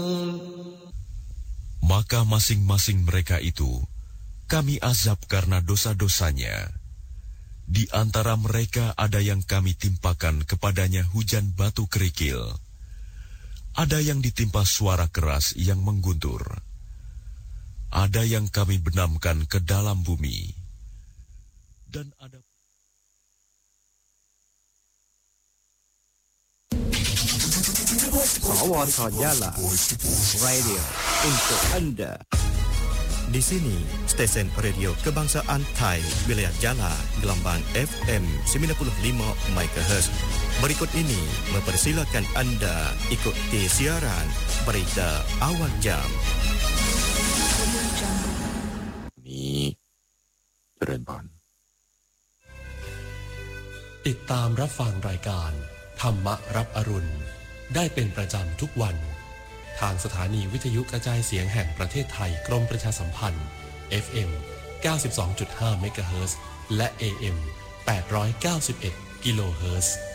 Maka masing-masing mereka itu kami azab karena dosa-dosanya. Di antara mereka ada yang kami timpakan kepadanya hujan batu kerikil. Ada yang ditimpa suara keras yang mengguntur. Ada yang kami benamkan ke dalam bumi. Dan ada Sawan Sajalah Radio untuk Anda. Di sini, stesen radio kebangsaan Thai, wilayah Jala, gelombang FM 95 MHz. Berikut ini mempersilakan Anda ikuti siaran berita awal jam. Ini Ren Ban. ติดตามรับฟังรายการธรรมรับอรุณได้เป็นประจำทุกวันทางสถานีวิทยุกระจายเสียงแห่งประเทศไทยกรมประชาสัมพันธ์ FM 92.5 เมกะเฮิรตซ์และ AM 891 กิโลเฮิรตซ์